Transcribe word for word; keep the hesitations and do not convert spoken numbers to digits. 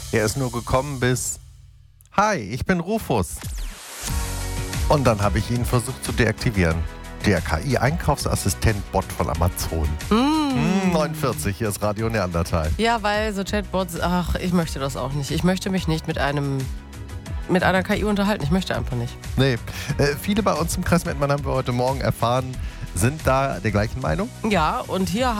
Er ist nur gekommen bis Hi, ich bin Rufus. Und dann habe ich ihn versucht zu deaktivieren. Der K I-Einkaufsassistent-Bot von Amazon. Mm. neunundvierzig, hier ist Radio Neandertal. Ja, weil so Chatbots, ach, ich möchte das auch nicht. Ich möchte mich nicht mit einem mit einer K I unterhalten. Ich möchte einfach nicht. Nee, äh, viele bei uns im Kreis Mettmann haben wir heute Morgen erfahren, sind da der gleichen Meinung. Ja, und hier